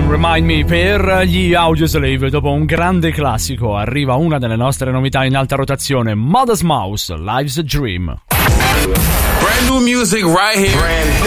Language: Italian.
Remind Me per gli Audioslave. Dopo un grande classico arriva una delle nostre novità in alta rotazione, Modest Mouse, Life's a Dream. Brand new music right here.